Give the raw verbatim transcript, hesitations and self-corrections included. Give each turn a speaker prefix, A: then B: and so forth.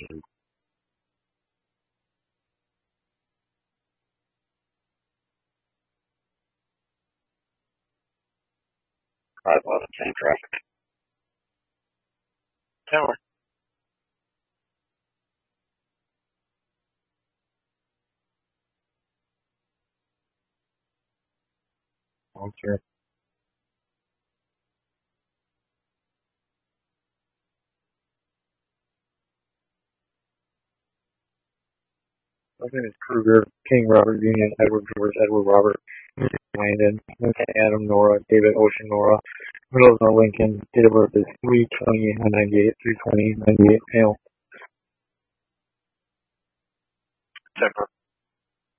A: I love the same traffic. Tower. I'm sure. My name is Kruger, King Robert Union, Edward George, Edward Robert, Landon, Adam Nora, David Ocean Nora, Middle of Lincoln, date of birth is three twenty ninety-eight, three twenty ninety-eight, male. Separate.